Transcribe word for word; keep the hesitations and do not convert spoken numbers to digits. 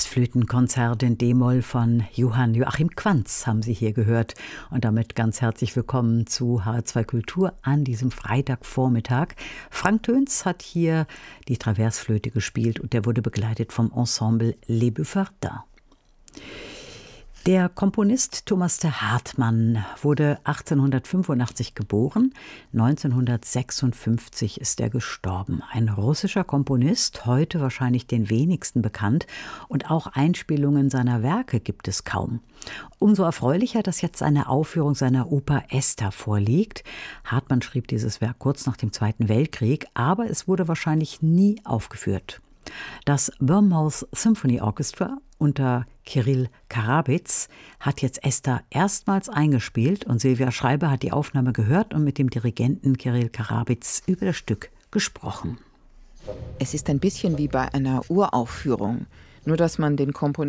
Das Flötenkonzert in D-Moll von Johann Joachim Quantz haben Sie hier gehört. Und damit ganz herzlich willkommen zu H R zwei Kultur an diesem Freitagvormittag. Frank Töns hat hier die Traversflöte gespielt und der wurde begleitet vom Ensemble Les Buffardins. Der Komponist Thomas de Hartmann wurde achtzehnhundertfünfundachtzig geboren, neunzehnhundertsechsundfünfzig ist er gestorben. Ein russischer Komponist, heute wahrscheinlich den wenigsten bekannt, und auch Einspielungen seiner Werke gibt es kaum. Umso erfreulicher, dass jetzt eine Aufführung seiner Oper Esther vorliegt. Hartmann schrieb dieses Werk kurz nach dem Zweiten Weltkrieg, aber es wurde wahrscheinlich nie aufgeführt. Das Bournemouth Symphony Orchestra unter Kirill Karabits hat jetzt Esther erstmals eingespielt und Silvia Schreiber hat die Aufnahme gehört und mit dem Dirigenten Kirill Karabits über das Stück gesprochen. Es ist ein bisschen wie bei einer Uraufführung, nur dass man den Komponisten